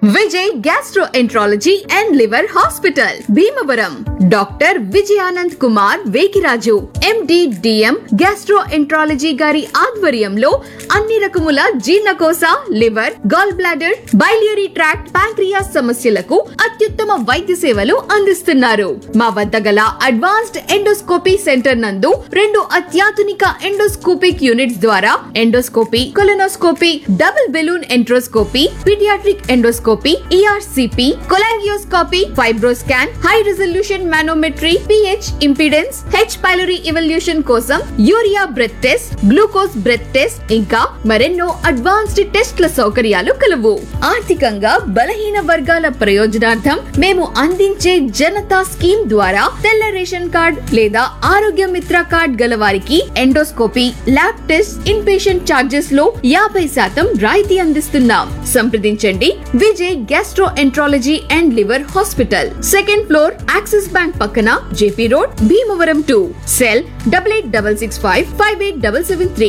Vijay gastroenterology and liver hospital Bhimavaram. Doctor Vijayanand Kumar Vekiraju MD DM gastroenterology గారి ఆధ్వర్యంలో అన్ని రకముల జీర్ణకోశ, liver, gall bladder, biliary tract, pancreas సమస్యలకు అత్యుత్తమ వైద్య సేవలు అందిస్తున్నారు. మా వద్ద గల అడ్వాన్స్డ్ ఎండోస్కోపీ సెంటర్ నందు 2 అత్యాధునిక ఎండోస్కోపిక్ యూనిట్స్ ద్వారా endoscopy, colonoscopy, double balloon enteroscopy, paediatric endoscopy, ERCP, cholangioscopy, FibroScan, high resolution manometry, pH impedance, H pylori evolution కోసం urea breath test, glucose breath test, ఇంకా మరెన్నో అడ్వాన్స్డ్ టెస్ట్ల సౌకర్యాలు కలవు. ఆర్థికంగా బలహీన వర్గాల ప్రయోజనార్థం మేము అందించే జనతా స్కీమ్ ద్వారా తెల్ల రేషన్ కార్డ్ లేదా ఆరోగ్య మిత్ర కార్డ్ గల వారికి endoscopy, lab test, in patient charges లో 50% రాయితీ అందిస్తున్నాం. సంప్రదించండి Vijay gastroenterology and liver hospital, 2nd floor, axis bank పక్కన, జేపీ రోడ్, భీమవరం 2. సెల్ 8866558773.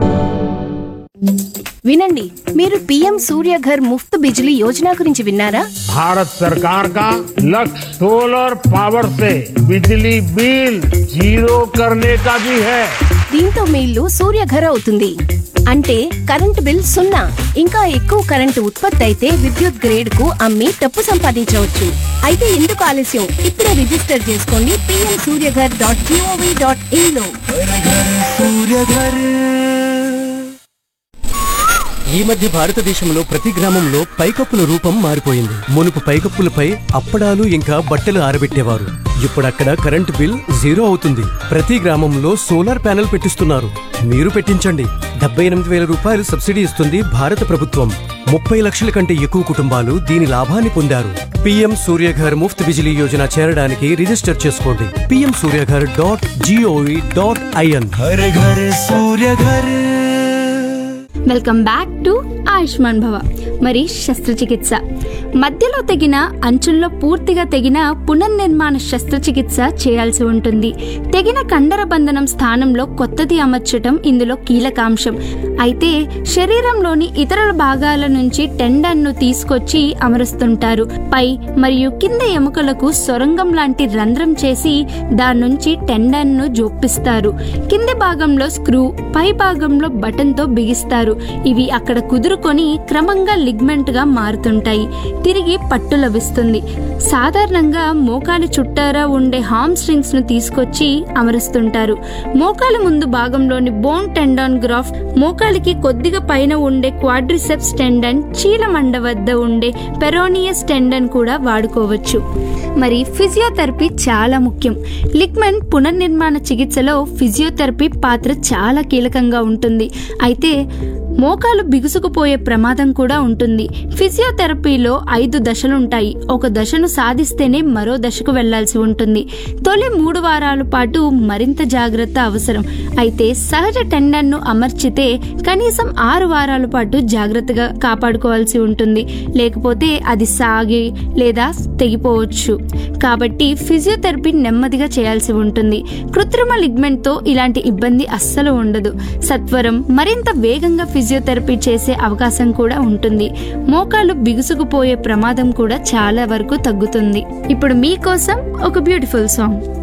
వినండి, మీరు పీఎం సూర్యఘర్ ముఫ్త్ బిజిలీ యోజన గురించి విన్నారా? भारत सरकार का लक्ष्य सोलर पावर से बिजली बिल जीरो करने का भी है. దీంతో మీ ఇల్లు సూర్యఘర్ అవుతుంది. అంటే కరెంటు బిల్ 0. ఇంకా ఎక్కువ కరెంటు ఉత్పత్తి అయితే విద్యుత్ గ్రేడ్ కు అమ్మి డబ్బు సంపాదించవచ్చు. అయితే ఎందుకు ఆలస్యం? ఇప్పుడే రిజిస్టర్ చేసుకోండి pmsuryaghar.gov.in లో. ఈ మధ్య భారతదేశంలో ప్రతి గ్రామంలో పైకప్పుల రూపం మారిపోయింది. మునుపు పైకప్పులపై అప్పడాలు ఇంకా బట్టలు ఆరబెట్టేవారు. ఇప్పుడు అక్కడ కరెంటు బిల్ 0 అవుతుంది. ప్రతి గ్రామంలో సోలార్ ప్యానెల్ పెట్టిస్తున్నారు. మీరు పెట్టించండి. 78,000 రూపాయలు సబ్సిడీ ఇస్తుంది భారత ప్రభుత్వం. 30 లక్షల కంటే ఎక్కువ కుటుంబాలు దీని లాభాన్ని పొందారు. పీఎం సూర్యఘర్ ముఫ్త్ బిజిలీ యోజన చేరడానికి రిజిస్టర్ చేసుకోండి pmsuryaghar.gov.in. हर घर सूर्य घर. వెల్కమ్ బ్యాక్ టు ఆయుష్మాన్ భవ. మరి శస్త్రచికిత్స మధ్యలో తెగిన, అంచుల్లో పూర్తిగా తెగిన పునర్నిర్మాణ శస్త్రచికిత్స చేయాల్సి ఉంటుంది. తెగిన కండర బంధనం స్థానంలో కొత్తది అమర్చటం ఇందులో కీలకాంశం. అయితే శరీరంలోని ఇతర భాగాల నుంచి టెండన్ను తీసుకొచ్చి అమరుస్తుంటారు. పై మరియు కింద ఎముకలకు సొరంగం లాంటి రంధ్రం చేసి దాని నుంచి టెండన్ను జోపిస్తారు. కింది భాగంలో స్క్రూ, పై భాగంలో బటన్తో బిగిస్తారు. ఇవి అక్కడ కుదురుకొని క్రమంగా లిగ్మెంట్ గా మారుతుంటాయి. తిరిగి పట్టు లభిస్తుంది. సాధారణంగా మోకాలి చుట్టారా ఉండే హామ్ స్ట్రింగ్స్ ను తీసుకొచ్చి అమరుస్తుంటారు. మోకాలి ముందు భాగంలోని బోన్ టెండాన్ గ్రాఫ్ట్, మోకాలికి కొద్దిగా పైన ఉండే క్వాడ్రిసెప్స్ టెండన్, చీలమండ వద్ద ఉండే పెరోనియస్ టెండన్ కూడా వాడుకోవచ్చు. మరి ఫిజియోథెరపీ చాలా ముఖ్యం. లిగ్మెంట్ పునర్నిర్మాణ చికిత్సలో ఫిజియోథెరపీ పాత్ర చాలా కీలకంగా ఉంటుంది. అయితే మోకాలు బిగుసుకుపోయే ప్రమాదం కూడా ఉంటుంది. ఫిజియోథెరపీలో 5 దశలుంటాయి. ఒక దశను సాధిస్తేనే మరో దశకు వెళ్లాల్సి ఉంటుంది. తొలి 3 వారాల పాటు మరింత జాగ్రత్త అవసరం. అయితే సహజ టెండన్ను అమర్చితే కనీసం 6 వారాల పాటు జాగ్రత్తగా కాపాడుకోవాల్సి ఉంటుంది. లేకపోతే అది సాగి లేదా తెగిపోవచ్చు. కాబట్టి ఫిజియోథెరపీ నెమ్మదిగా చేయాల్సి ఉంటుంది. కృత్రిమ లిగ్మెంట్ తో ఇలాంటి ఇబ్బంది అస్సలు ఉండదు. సత్వరం మరింత వేగంగా ఫిజియోథెరపీ చేసే అవకాశం కూడా ఉంటుంది. మోకాలు బిగుసుకుపోయే ప్రమాదం కూడా చాలా వరకు తగ్గుతుంది. ఇప్పుడు మీకోసం ఒక బ్యూటిఫుల్ సాంగ్.